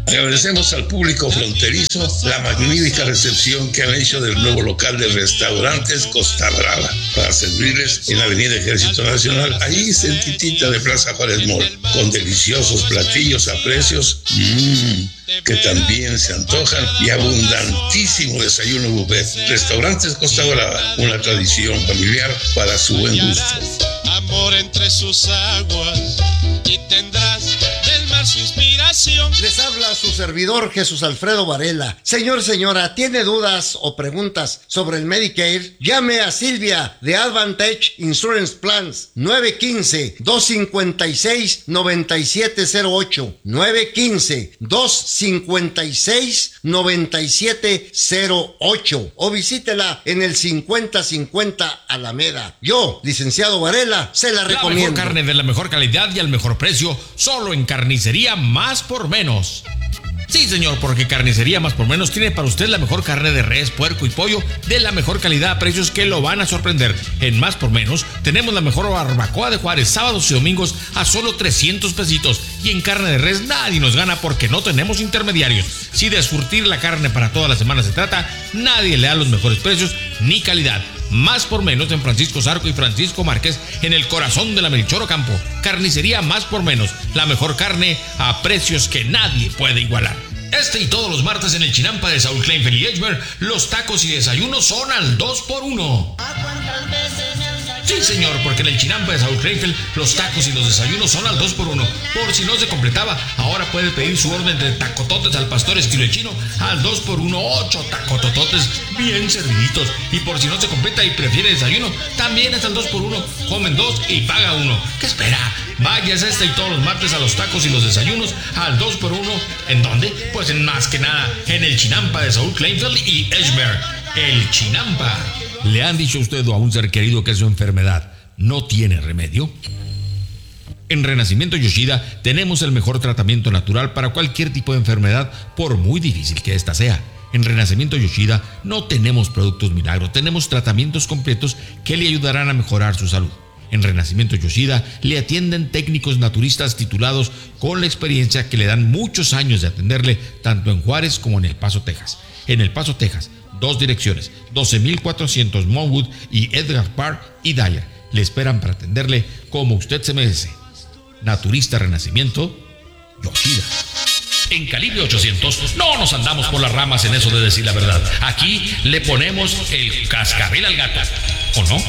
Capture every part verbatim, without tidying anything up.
Agradecemos al público fronterizo la magnífica recepción que han hecho del nuevo local de restaurantes Costa Brava para servirles en la Avenida Ejército Nacional, ahí cerquitita de Plaza Juárez Mall, con deliciosos platillos a precios mmm, que también se antojan y abundantísimo desayuno buffet. Restaurantes Costa Brava, una tradición familiar para su buen gusto. Amor entre sus aguas y tendrás del mar su inspiración. Les habla su servidor Jesús Alfredo Varela. Señor, señora, ¿tiene dudas o preguntas sobre el Medicare? Llame a Silvia de Advantage Insurance Plans nueve uno cinco, dos cinco seis, nueve siete cero ocho nueve uno cinco, dos cinco seis, nueve siete cero ocho o visítela en el cincuenta cincuenta Alameda. Yo, licenciado Varela, se la recomiendo. La mejor carne de la mejor calidad y al mejor precio, solo en Carnicería Más por Menos. Sí, señor, porque Carnicería Más por Menos tiene para usted la mejor carne de res, puerco y pollo de la mejor calidad a precios que lo van a sorprender. En Más por Menos tenemos la mejor barbacoa de Juárez, sábados y domingos a solo trescientos pesitos. Y en carne de res nadie nos gana porque no tenemos intermediarios. Si de surtir la carne para toda la semana se trata, nadie le da los mejores precios ni calidad. Más por Menos en Francisco Zarco y Francisco Márquez, en el corazón de la Melchor Ocampo. Carnicería Más por Menos, la mejor carne a precios que nadie puede igualar. Este y todos los martes en el Chinampa de Saúl Kleinfeld y Edgemer, los tacos y desayunos son al dos por uno. Sí, señor, porque en el Chinampa de Saúl Kleinfeld, los tacos y los desayunos son al dos por uno. Por si no se completaba, ahora puede pedir su orden de tacototes al pastor estilo chino al dos por uno, ocho tacotototes bien serviditos. Y por si no se completa y prefiere desayuno, también es al dos por uno. Comen dos y paga uno. ¿Qué espera? Váyase este y todos los martes a los tacos y los desayunos al dos por uno. ¿En dónde? Pues en más que nada, en el Chinampa de Saúl Kleinfeld y Edgemer. El Chinampa. ¿Le han dicho a usted o a un ser querido que su enfermedad no tiene remedio? En Renacimiento Yoshida tenemos el mejor tratamiento natural para cualquier tipo de enfermedad, por muy difícil que ésta sea. En Renacimiento Yoshida no tenemos productos milagros, tenemos tratamientos completos que le ayudarán a mejorar su salud. En Renacimiento Yoshida le atienden técnicos naturistas titulados con la experiencia que le dan muchos años de atenderle tanto en Juárez como en El Paso, Texas. En El Paso, Texas, dos direcciones, doce mil cuatrocientos Monwood y Edgar Park y Dyer. Le esperan para atenderle como usted se merece. Naturista Renacimiento Yoshida. En Calibre ochocientos no nos andamos por las ramas en eso de decir la verdad. Aquí le ponemos el cascabel al gato, ¿o no?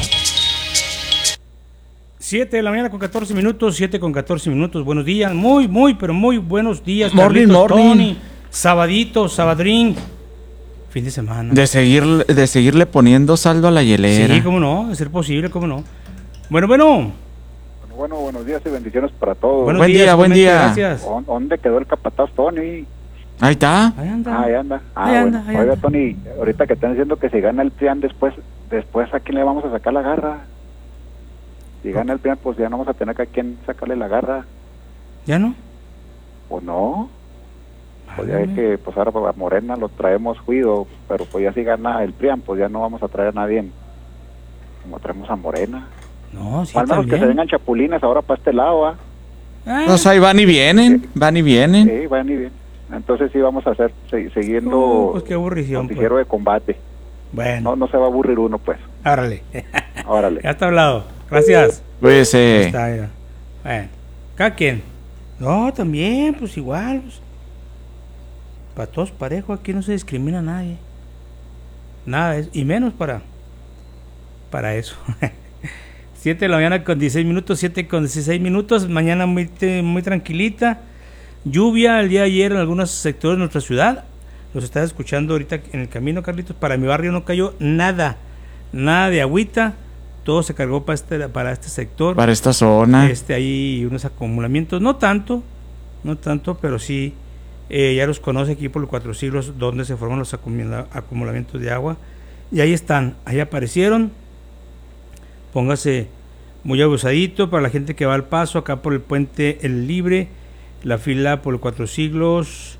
siete de la mañana con catorce minutos, siete con catorce minutos. Buenos días, muy, muy, pero muy buenos días. Morning, Carlitos, morning. Tony, sabadito, sabadrín. Fin de semana. De seguir, de seguirle poniendo saldo a la hielera. Sí, cómo no, de ser posible, cómo no. Bueno, bueno. Bueno, buenos días y bendiciones para todos. Buenos buen días, día, buen día. Gracias. ¿Dónde quedó el capataz Tony? Ahí está. Ahí anda. Ah, ahí anda. Ah, Ahí bueno. anda, ahí Oiga, anda. Tony, ahorita que están diciendo que si gana el P R I A N después, después ¿a quién le vamos a sacar la garra? Si gana el P R I A N, pues ya no vamos a tener que a quién sacarle la garra. ¿Ya no? ¿O no? Pues ya Válgame. es que, pues ahora a Morena lo traemos juido, pero pues ya si gana el P R I A N, pues ya no vamos a traer a nadie como traemos a Morena. No, sí, Al menos que se también. vengan chapulines ahora para este lado, ¿ah? Ah, Pues ahí van y vienen, van y vienen. Sí, van y bien. Entonces sí vamos a hacer, se- siguiendo uh, pues qué aburrición. Pues. noticiero de combate. Bueno, No, no se va a aburrir uno, pues. árale. Órale. Ya está hablado. Gracias. Pues Ahí eh, está, ya. Bueno, cada quien. No, también, pues igual. Pues. Para todos parejo, aquí no se discrimina a nadie. Nada, es- y menos para para eso. siete de la mañana con dieciséis minutos, siete con dieciséis minutos. Mañana muy, te- muy tranquilita. Lluvia el día de ayer en algunos sectores de nuestra ciudad. Los estás escuchando ahorita en el camino, Carlitos. Para mi barrio no cayó nada, nada de agüita. Todo se cargó para este, para este sector. para esta zona. Este, hay unos acumulamientos, no tanto, no tanto, pero sí, eh, ya los conoce aquí por los cuatro siglos, donde se forman los acumula- acumulamientos de agua. Y ahí están, ahí aparecieron. Póngase muy abusadito para la gente que va al paso, acá por el puente El Libre, la fila por los cuatro siglos,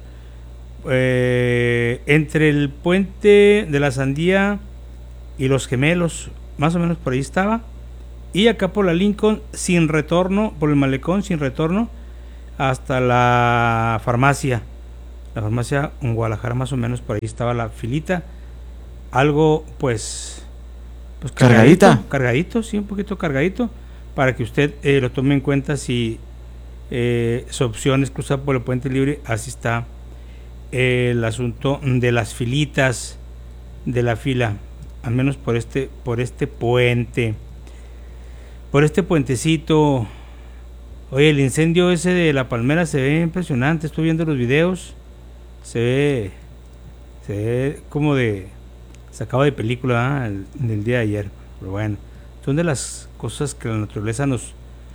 eh, entre el puente de la Sandía y los Gemelos, más o menos por ahí estaba. Y acá por la Lincoln, sin retorno, por el malecón, sin retorno, hasta la farmacia. La farmacia en Guadalajara, más o menos, por ahí estaba la filita. Algo, pues... pues ¿Cargadita? Cargadito, cargadito, sí, un poquito cargadito. Para que usted eh, lo tome en cuenta si eh, su opción es cruzar por el puente libre. Así está eh, el asunto de las filitas, de la fila. Al menos por este, por este puente. Por este puentecito. Oye, el incendio ese de la palmera se ve impresionante. Estoy viendo los videos. Se ve, se ve como de sacado de película, ¿eh? el, del día de ayer. Pero bueno, son de las cosas que la naturaleza nos,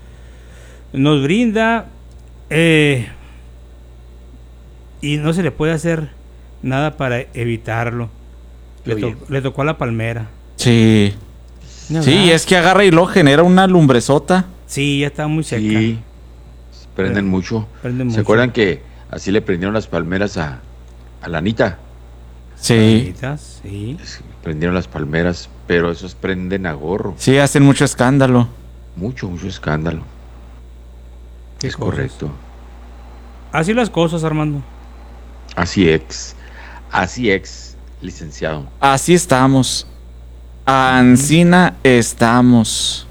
nos brinda. Eh, y no se le puede hacer nada para evitarlo. Le, to, le tocó a la palmera. Sí. ¿No, sí, verdad? es que agarra y luego genera una lumbresota. Sí, ya está muy seca. Sí, prenden Pero, mucho. prenden ¿Se mucho. acuerdan que así le prendieron las palmeras a, a la Anita? Sí. Palmitas, sí. Prendieron las palmeras, pero esos prenden a gorro. Sí, hacen mucho escándalo. Mucho, mucho escándalo. ¿Qué Es cosas? correcto. Así las cosas, Armando. Así es. Así es, licenciado. Así estamos. Ancina estamos.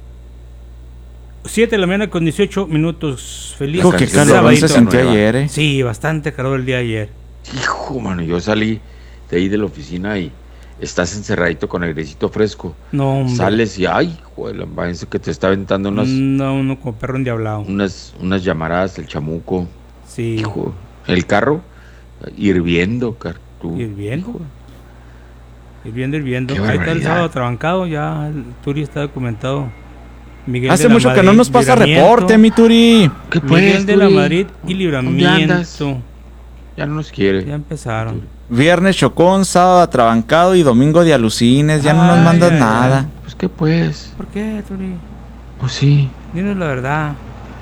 siete de la mañana con dieciocho minutos. Feliz Hijo, qué canción calor sabadito. se sentía nueva. ayer, eh. Sí, bastante calor el día de ayer. Hijo, mano, yo salí de ahí de la oficina y estás encerradito con airecito fresco. No, hombre. Sales y ay, joder, váyanse que te está aventando unas, No, uno como perro endiablado. unas, unas llamaradas, el chamuco. Sí. Hijo, el carro hirviendo, car, tú, Hirviendo. hijo. Hirviendo, hirviendo. Qué Ahí está el barbaridad. sábado trabancado. Ya el Turi está documentado. Miguel Hace de la mucho que Madrid, no nos pasa libramiento. reporte, mi Turi. ¿Qué Miguel pues, de la Turi? Madrid y ¿Dónde libramiento. andas? Ya no nos quiere. Ya empezaron. Viernes chocón, sábado atrabancado y domingo de alucines. Ya no nos Ay, mandas ay, nada. Pues qué pues, ¿Por qué, Turi? pues sí, Dinos la verdad.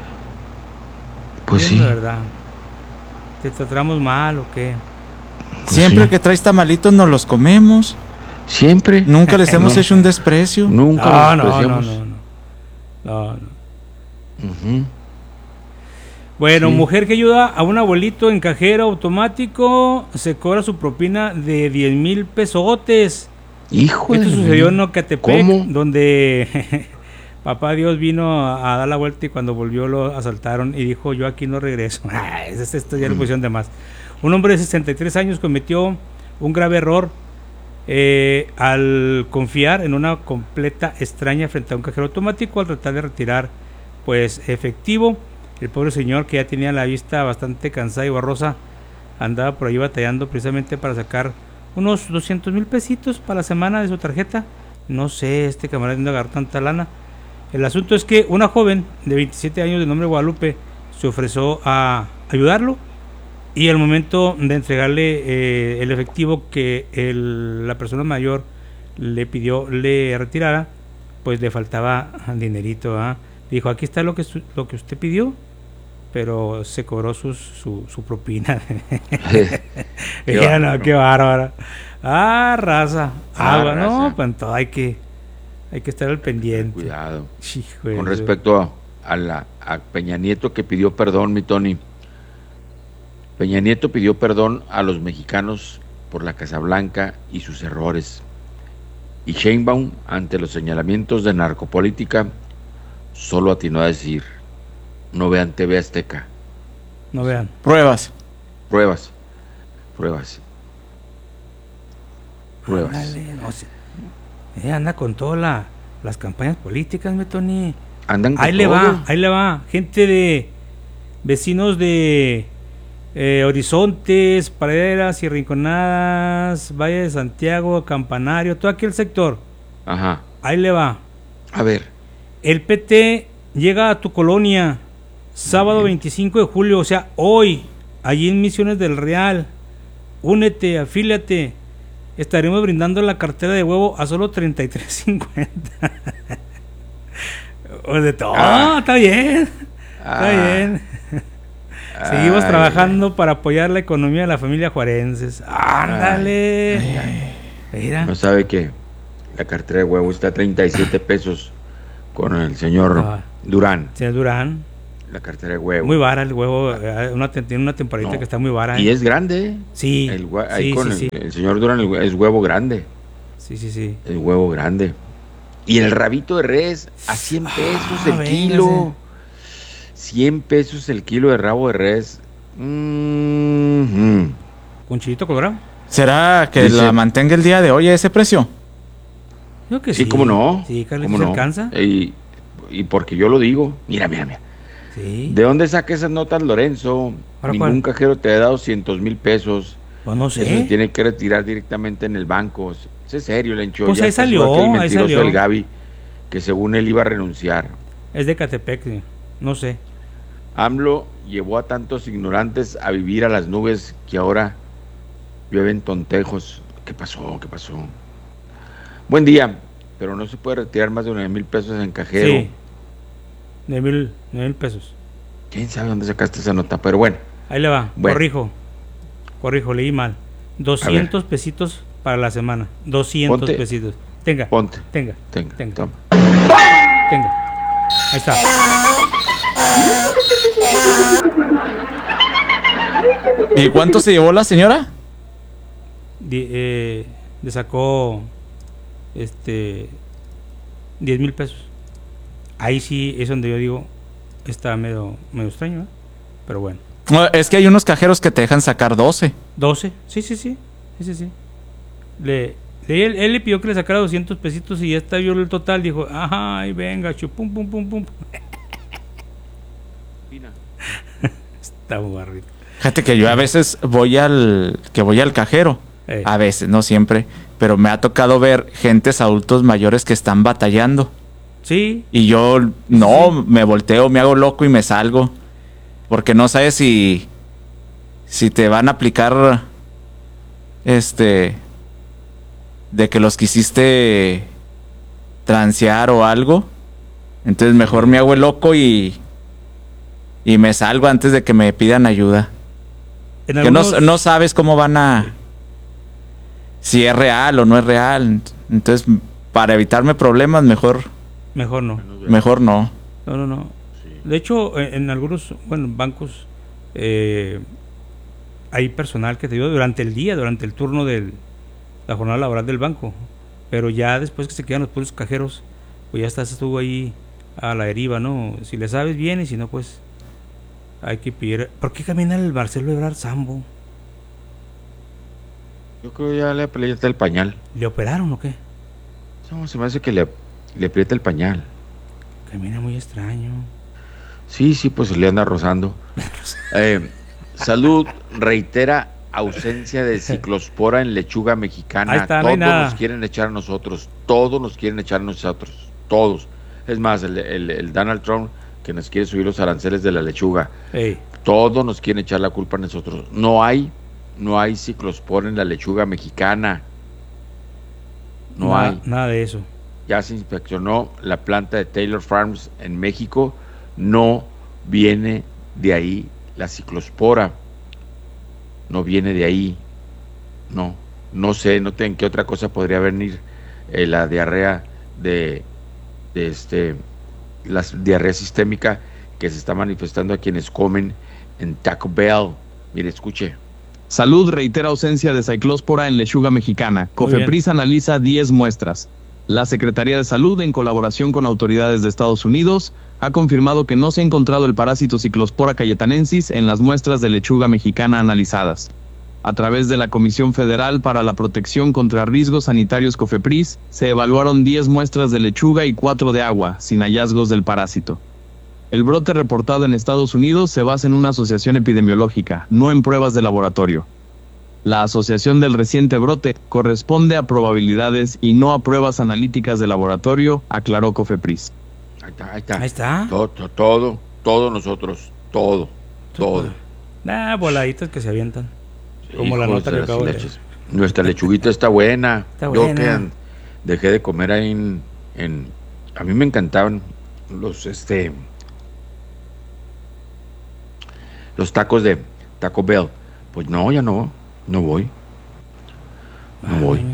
pues Dinos sí. la verdad. ¿Te tratamos mal o qué? Pues Siempre sí. que traes tamalitos nos los comemos. Siempre. Nunca les hemos No. hecho un desprecio. Nunca No, nos no, no, despreciamos. no, no. No, no. Ujú. Bueno, Sí. mujer que ayuda a un abuelito en cajero automático se cobra su propina de diez mil pesotes. Hijo Esto de la sucedió en mañana. Ocatepec, ¿Cómo? donde papá Dios vino a, a dar la vuelta y cuando volvió lo asaltaron y dijo: yo aquí no regreso. Ah, esto, esto ya lo pusieron de más. Un hombre de sesenta y tres años cometió un grave error eh, al confiar en una completa extraña frente a un cajero automático al tratar de retirar pues efectivo. El pobre señor, que ya tenía la vista bastante cansada y borrosa, andaba por ahí batallando precisamente para sacar unos doscientos mil pesitos para la semana de su tarjeta. No sé, este camarada no agarró tanta lana. El asunto es que una joven de veintisiete años de nombre Guadalupe se ofreció a ayudarlo y al momento de entregarle eh, el efectivo que el, la persona mayor le pidió le retirara, pues le faltaba dinerito, ¿eh? Dijo: aquí está lo que, su, lo que usted pidió, pero se cobró sus, su, su propina. Qué Mira, no, bárbaro. qué bárbara. Ah, raza. Ah, Agua, no, raza. pues entonces hay que, hay que estar al pendiente. Cuidado. Hijo de Con su- respecto a, a la a Peña Nieto, que pidió perdón, mi Tony. Peña Nieto pidió perdón a los mexicanos por la Casa Blanca y sus errores. Y Sheinbaum, ante los señalamientos de narcopolítica, solo atinó a decir: no vean T V Azteca. No vean. Pruebas. Pruebas. Pruebas. Pruebas. Ándale, no sé. Eh, anda con todas la, las campañas políticas, mi Tony. Andan con Ahí le todo. va, ahí le va. Gente de vecinos de eh, Horizontes, Praderas y Rinconadas, Valle de Santiago, Campanario, todo aquel sector. Ajá. Ahí le va. A ver. El P T llega a tu colonia sábado veinticinco de julio, o sea, hoy, allí en Misiones del Real. Únete, afíliate. Estaremos brindando la cartera de huevo a solo treinta y tres cincuenta. O de todo, Ah. está bien. Está Ah. bien. Seguimos Ay, trabajando para apoyar la economía de la familia Juarenses. Ándale. Mira. No sabe que la cartera de huevo está a treinta y siete pesos con el señor Ah. Durán. Señor Durán. La cartera de huevo. Muy vara el huevo. eh, Una, te- tiene una temporadita No. que está muy vara. Y ¿eh? es grande. Sí. El, hue- ahí sí, con sí, el, sí. el señor Durán el hue- es huevo grande. Sí, sí, sí. El huevo grande. Y el rabito de res a cien pesos Ah, el véngase. kilo. cien pesos el kilo de rabo de res. Mm-hmm. ¿Con chilito colorado? ¿Será que Dice- la mantenga el día de hoy a ese precio? Creo que Sí, sí. cómo no. Sí, Carlitos, ¿Cómo ¿se no? alcanza? Y, y porque yo lo digo. Mira, mira, mira. Sí. ¿De dónde saca esas notas, Lorenzo? ¿Para Ningún cuál? cajero te ha dado doscientos mil pesos. Pues no Eso se sé. tiene que retirar directamente en el banco. Es en serio, Lencho. Pues Ya ahí está salió, seguro que el ahí mentiroso salió. del Gaby, que según él iba a renunciar. Es de Catepec, sí. No sé. AMLO llevó a tantos ignorantes a vivir a las nubes que ahora llueven tontejos. ¿Qué pasó? ¿Qué pasó? Buen día, pero no se puede retirar más de nueve mil pesos en cajero. Sí. De mil, de mil pesos. ¿Quién sabe dónde sacaste esa nota? Pero bueno, Ahí le va. Bueno. Corrijo. Corrijo, leí mal. doscientos pesitos para la semana. doscientos Ponte. pesitos. Tenga. ponte. Tenga. Tenga, Tenga. toma. Tenga. Ahí está. ¿Y cuánto se llevó la señora? Di- eh, le sacó este diez mil pesos. Ahí sí es donde yo digo está medio, medio extraño, ¿eh? Pero bueno. No, es que hay unos cajeros que te dejan sacar doce. doce, sí, sí, sí. Sí, sí, sí. Le, él, él le pidió que le sacara doscientos pesitos y ya está vio el total. Dijo, ajá, y venga, chu, pum, pum, pum, pum. Está muy barrito. Fíjate que yo a veces voy al que voy al cajero, Eh. a veces, no siempre, pero me ha tocado ver gentes adultos mayores que están batallando Sí, y yo no me volteo, me hago loco y me salgo porque no sabes si si te van a aplicar este de que los quisiste transear o algo, entonces mejor me hago el loco y y me salgo antes de que me pidan ayuda. en Que no, algunos, no sabes cómo van a... Si es real o no es real. Entonces, para evitarme problemas, mejor, mejor no. mejor no. No, no, no. De hecho, en, en algunos, bueno, bancos eh, hay personal que te ayuda durante el día, durante el turno de la jornada laboral del banco. Pero ya después que se quedan los puros cajeros, pues ya estás tú ahí a la deriva, ¿no? Si le sabes bien y si no, pues hay que pedir. ¿Por qué camina el Marcelo Ebrard Sambo? Yo creo que ya le aprieta el pañal. ¿Le operaron o qué? No, se me hace que le, le aprieta el pañal. Camina muy extraño. Sí, sí, pues le anda rozando. Eh, salud reitera ausencia de ciclospora en lechuga mexicana. Ahí está, no hay Todos nada. nos quieren echar a nosotros. Todos nos quieren echar a nosotros. Todos. Es más, el, el- el Donald Trump que nos quiere subir los aranceles de la lechuga. Ey, Todos nos quieren echar la culpa a nosotros. No hay, no hay ciclospora en la lechuga mexicana. No nada, hay. nada de eso. Ya se inspeccionó la planta de Taylor Farms en México, no viene de ahí la ciclospora, no viene de ahí, no, no sé, no sé en qué otra cosa podría venir eh, la diarrea de, de este, la diarrea sistémica que se está manifestando a quienes comen en Taco Bell. Mire, escuche. Salud reitera ausencia de ciclóspora en lechuga mexicana. Muy Cofepris analiza diez muestras. La Secretaría de Salud, en colaboración con autoridades de Estados Unidos, ha confirmado que no se ha encontrado el parásito Ciclospora cayetanensis en las muestras de lechuga mexicana analizadas. A través de la Comisión Federal para la Protección contra Riesgos Sanitarios Cofepris, se evaluaron diez muestras de lechuga y cuatro de agua, sin hallazgos del parásito. El brote reportado en Estados Unidos se basa en una asociación epidemiológica, no en pruebas de laboratorio. La asociación del reciente brote corresponde a probabilidades y no a pruebas analíticas de laboratorio, aclaró Cofepris. Ahí está, ahí está. Ahí está. Todo, todo, todo, todo nosotros, todo, todo. Nah, voladitas que se avientan. Como la Hijos nota de que las acabo de leches. Nuestra lechuguita está buena. Está Yo buena. que an- dejé de comer ahí en, en- a mí me encantaban los este los tacos de Taco Bell. Pues no, ya no, no voy. No Ay, voy.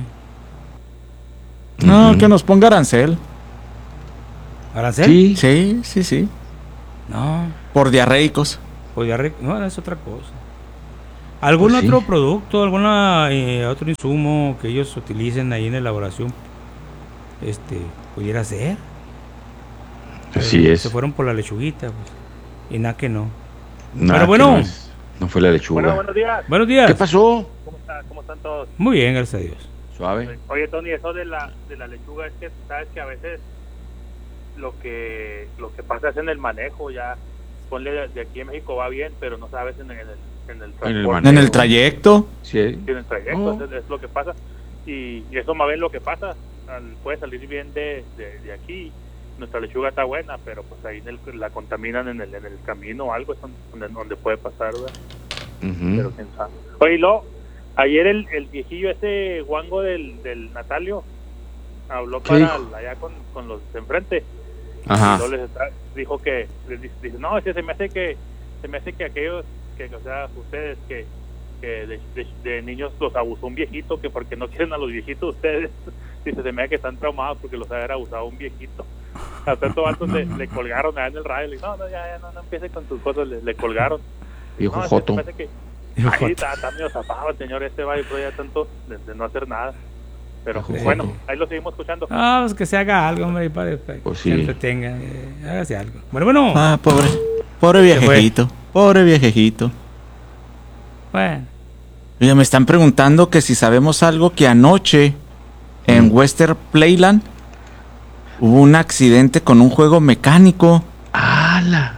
No, Ujú. que nos ponga arancel. ¿Arancel? Sí, Sí, sí, sí. No. Por diarreicos. Por diarreico, no, es otra cosa. ¿Algún Pues sí. otro producto, alguna eh, otro insumo que ellos utilicen ahí en la elaboración? Este, pudiera ser. Así Pero es. Se fueron por la lechuguita, pues. Y nada que no. Nada Pero que bueno. No, es- no fue la lechuga. Bueno, buenos días. Buenos días. ¿Qué pasó? ¿Cómo, está? ¿Cómo están todos? Muy bien, gracias a Dios. Suave. Oye, Tony, eso de la, de la lechuga es que sabes que a veces lo que lo que pasa es en el manejo. Ya ponle de, de aquí en México va bien, pero no sabes en el, en el, en el transporte. manejo. En el trayecto. Sí. En el trayecto, Oh. es, es lo que pasa. Y, y eso más bien lo que pasa. Al- puede salir bien de, de, de aquí. Nuestra lechuga está buena, pero pues ahí en el- la contaminan en el, en el camino o algo, es donde, donde puede pasar, ¿verdad? Ujú. Pero quién sabe. Oye, y luego, ayer el, el viejillo ese guango del, del Natalio habló ¿Qué para dijo? el- allá con, con los de enfrente. Ajá. Y luego les está- dijo que, les dice, dice, no, ese se me hace que, se me hace que aquellos, que, o sea, ustedes que, que de, de- de niños los abusó un viejito, que porque no quieren a los viejitos ustedes, dice, se me hace que están traumados porque los haber abusado un viejito. A tanto vatos le, le colgaron allá en el radio, le dije, no, no, ya, ya, no, no empieces con tus cosas, le, le colgaron. Viejo No, ese joto. se me hace que, Viejo ahí joto. está, está medio zafado el señor este, va y ya tanto de, de no hacer nada. Pero Viejo bueno, joto. ahí lo seguimos escuchando. Ah, pues que se haga algo, hombre, para, para Pues que sí. se entretenga. Eh, hágase algo. Bueno, bueno. Ah, pobre. Pobre Se fue. viejejito. Pobre viejejito. Bueno. Oye, me están preguntando que si sabemos algo que anoche en Western Playland hubo un accidente con un juego mecánico. ¡Hala!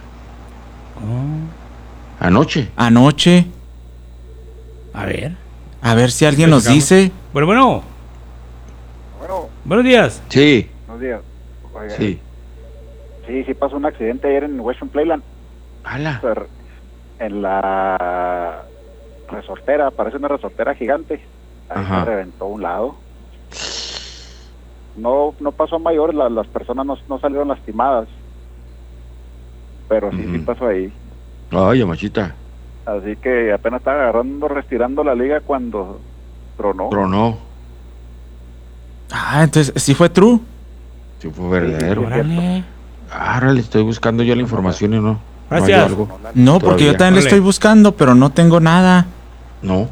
Oh, Anoche. Anoche. a ver. A ver si alguien nos Investigamos. dice. Bueno, bueno. Bueno, Buenos días. Sí. buenos días. Oiga, Sí. sí, sí pasó un accidente ayer en Western Playland. ¡Hala! Ser- En la resortera, parece una resortera gigante. Ahí Ajá. se reventó un lado. No no pasó a mayores, la- las personas no, no salieron lastimadas. Pero sí, sí Ujú. pasó ahí. Ay, machita. Así que apenas estaba agarrando, respirando la liga cuando tronó. Tronó. Ah, entonces sí fue true. Sí, fue verdadero. Órale. Ahora le estoy buscando yo la información y no. No hay Gracias. algo. No, porque yo Todavía. también le Órale. estoy buscando, pero no tengo nada. No.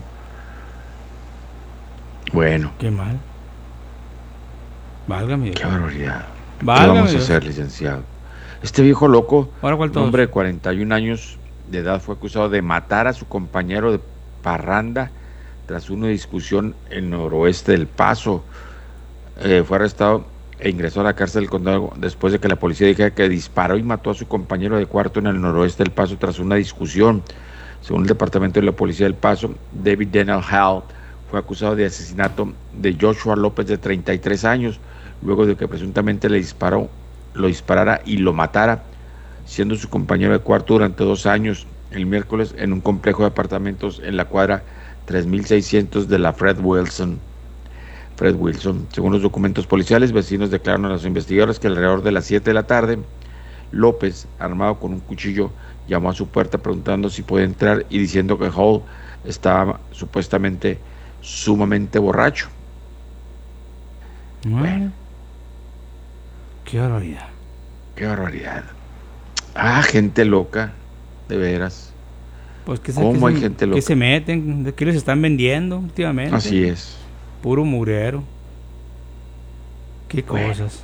Bueno, Qué mal. Válgame Dios. qué barbaridad. ¿Qué Válgame vamos a Dios. hacer, licenciado? Este viejo loco, Ahora cuál un todos. hombre de cuarenta y un años de edad, fue acusado de matar a su compañero de parranda tras una discusión en el noroeste del Paso. Eh, fue arrestado e ingresó a la cárcel del condado después de que la policía dijera que disparó y mató a su compañero de cuarto en el noroeste del Paso tras una discusión. Según el departamento de la policía del Paso, David Daniel Hall fue acusado de asesinato de Joshua López, de treinta y tres años, luego de que presuntamente le disparó, lo disparara y lo matara, siendo su compañero de cuarto durante dos años, el miércoles en un complejo de apartamentos en la cuadra tres mil seiscientos de la Fred Wilson. Fred Wilson. Según los documentos policiales, vecinos declararon a los investigadores que alrededor de las siete de la tarde, López, armado con un cuchillo, llamó a su puerta preguntando si puede entrar y diciendo que Hall estaba supuestamente sumamente borracho. Bueno. Qué barbaridad. Qué barbaridad. Ah, gente loca, de veras. Pues que ¿Cómo que hay se, gente que loca? se meten, de qué les están vendiendo últimamente. Así es. Puro murero. Qué Bueno. cosas.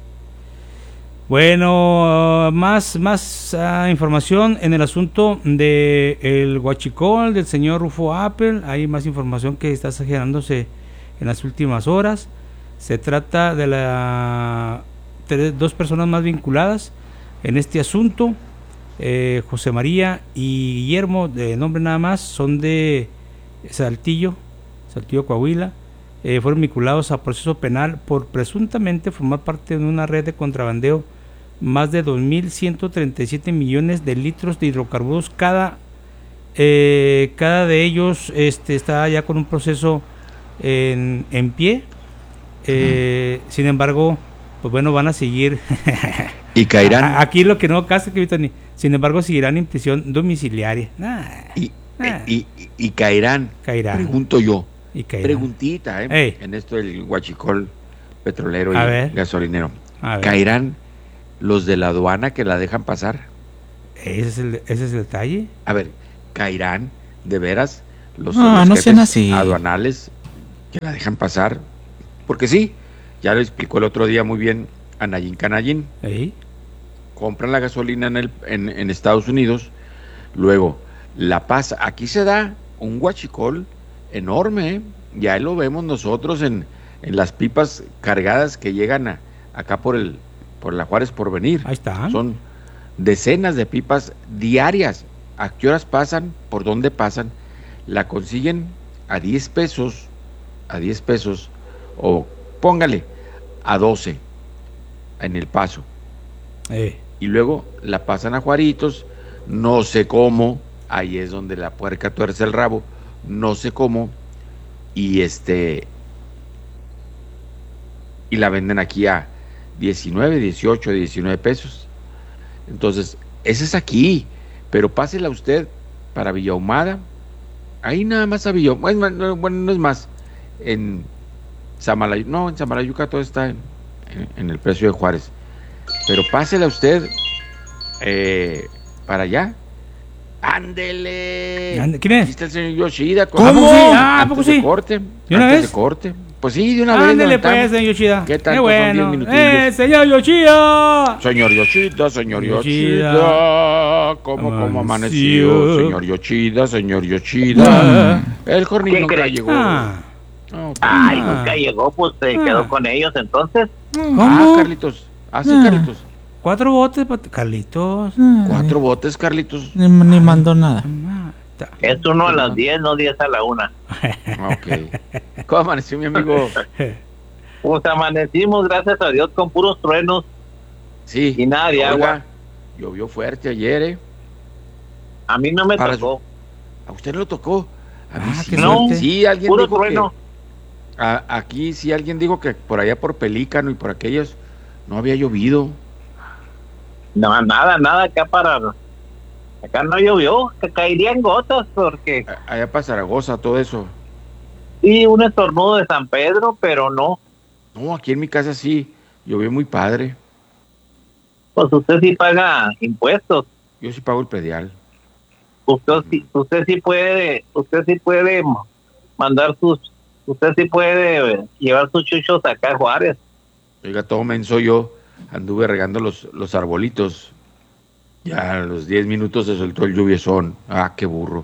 Bueno, más, más ah, información en el asunto de el huachicol del señor Rufo Apple. Hay más información que está generándose en las últimas horas. Se trata de la tres- dos personas más vinculadas en este asunto. Eh, José María y Guillermo, de nombre nada más, son de Saltillo, Saltillo, Coahuila. Eh, fueron vinculados a proceso penal por presuntamente formar parte de una red de contrabandeo más de dos mil ciento treinta y siete millones de litros de hidrocarburos cada eh, cada de ellos este está ya con un proceso en, en pie. Eh, sin embargo, pues bueno, van a seguir. Y caerán. A- aquí lo que no casa que Vitani, sin embargo seguirán en prisión domiciliaria. Nah, Y, Ah. y, y- y caerán. caerán Pregunto yo. y caerán. Preguntita, ¿eh? Ey. En esto del huachicol petrolero y A ver. gasolinero. A ver. ¿Caerán los de la aduana que la dejan pasar? Ese es el, ese es el detalle. A ver, ¿caerán de veras los, No, los no jefes sean así. aduanales que la dejan pasar? Porque sí, ya lo explicó el otro día muy bien Anayín Canayín. ¿Eh? Compran la gasolina en, el, en, en Estados Unidos, luego la pasa. Aquí se da un huachicol enorme, ¿eh? Ya lo vemos nosotros en, en las pipas cargadas que llegan a, acá por el por la Juárez Porvenir. Ahí está. Son decenas de pipas diarias. ¿A qué horas pasan? ¿Por dónde pasan? La consiguen a diez pesos, a diez pesos, o póngale a doce en El Paso. Eh. Y luego la pasan a Juaritos, no sé cómo, ahí es donde la puerca tuerce el rabo, no sé cómo, y este y la venden aquí a diecinueve, dieciocho, diecinueve pesos. Entonces, ese es aquí, pero pásela usted para Villa Ahumada, ahí nada más a Villa Ahumada, bueno, no es más, en Samalayuca, no, en Samalayuca todo está en, en, en el precio de Juárez, pero pásela usted eh, para allá. ¡Ándele! Ande- ¿Quién es? Aquí está el señor Yoshida. ¿Cómo? ¿Cómo sí? Ah, ¿a antes poco de sí? corte. ¿De una antes vez? de corte. Pues sí, de una vez. Ándele levantamos. pues, señor Yoshida. ¿Qué tanto? Qué Son bueno. diez minutillos. ¡Eh, señor Yoshida! Señor Yoshida, señor Yoshida. Yoshida. ¿Cómo, cómo Amaneció. amaneció? Señor Yoshida, señor Yoshida. El jornil ¿Qué nunca crees? llegó. Ah. No, pues, Ay, Ah. nunca llegó, pues se Ah. quedó con ellos entonces. Ah, Carlitos. Ah, sí, Ah. Carlitos. Cuatro botes, pa- Carlitos. Cuatro botes, Carlitos. Ni, ni mandó nada. Ah, ta- Es uno a las diez, no diez a la una. Ok. ¿Cómo amaneció mi amigo? Pues amanecimos, gracias a Dios, con puros truenos Sí. y nada de Oiga, agua. llovió fuerte ayer, ¿eh? A mí no me Para tocó. ¿A usted no lo tocó? A mí Ah, sí. qué No, suerte. Sí, alguien puro dijo trueno. que... a- aquí sí alguien dijo que por allá por Pelícano y por aquellos no había llovido. No, nada, nada, acá para... Acá no llovió, que caerían gotas porque... A- Allá para Zaragoza, todo eso. Sí, un estornudo de San Pedro, pero no. No, aquí en mi casa sí, llovió muy padre. Pues usted sí paga impuestos. Yo sí pago el predial. Usted sí, usted sí puede, usted sí puede mandar sus... Usted sí puede llevar sus chuchos acá a Juárez. Oiga, todo menso yo, anduve regando los, los arbolitos. Ya a los diez minutos se soltó el lluviezón. Ah, qué burro.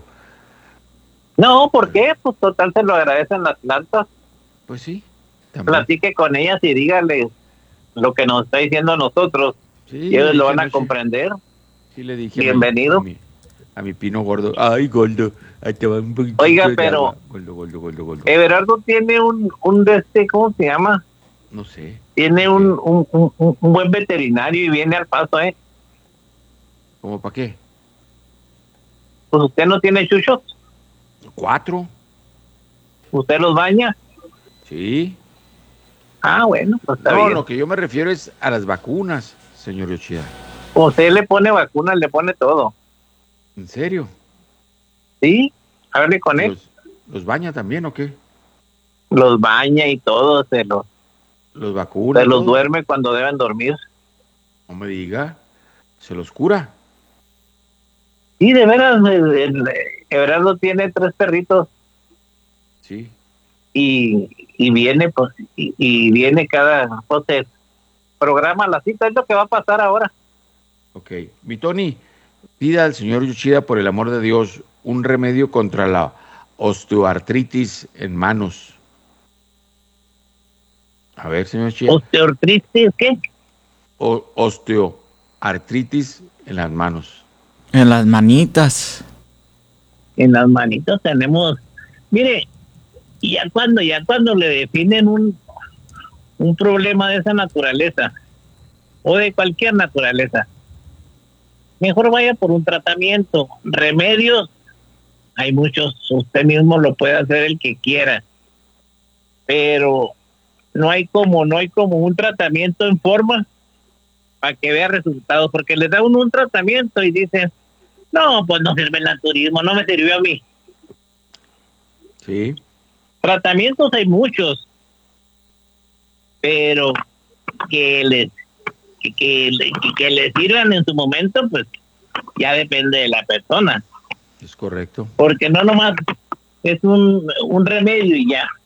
No, ¿por qué? Pues total se lo agradecen las plantas. Pues sí. también. Platique con ellas y dígale lo que nos está diciendo a nosotros. Sí, Y ellos le lo dije van a anoche. comprender. Sí, le dije. a mi- Bienvenido. A mi, a mi pino gordo. Ay, gordo. Ahí te va un poquito Oiga, de pero- agua. Gordo, gordo, gordo, gordo. Everardo tiene un, un de este, ¿cómo se llama? No sé. Tiene un, un, un, un buen veterinario y viene al paso, ¿eh? ¿Cómo para qué? Pues usted no tiene chuchos, ¿Cuatro? usted los baña. Sí. Ah, bueno, pues está No, bien. lo que yo me refiero es a las vacunas, señor Yoshida. Usted le pone vacunas, le pone todo. ¿En serio? ¿Sí? Hable con él. ¿Los, los baña también o qué? Los baña y todo, se los, ¿Los vacuna? se los todo? duerme cuando deben dormir. No me diga. ¿Se los cura? Sí, de veras, el, el- Everardo tiene tres perritos Sí. y, y viene, pues, y, y viene cada, pues, se programa la cita, es lo que va a pasar ahora. Ok. Mi Tony, pida al señor Yoshida, por el amor de Dios, un remedio contra la osteoartritis en manos. A ver, señor Yoshida. ¿Osteoartritis qué? O- osteoartritis en las manos. En las manitas. En las manitos tenemos, mire, y ya cuando, ya cuando le definen un, un problema de esa naturaleza, o de cualquier naturaleza, mejor vaya por un tratamiento. Remedios, hay muchos, usted mismo lo puede hacer el que quiera, pero no hay como, no hay como un tratamiento en forma para que vea resultados, porque le da uno un tratamiento y dice, no, pues no sirve el naturismo, no me sirvió a mí. Sí. Tratamientos hay muchos, pero que les que, que, que, que les sirvan en su momento, pues ya depende de la persona. Es correcto. Porque no nomás es un, un remedio y ya.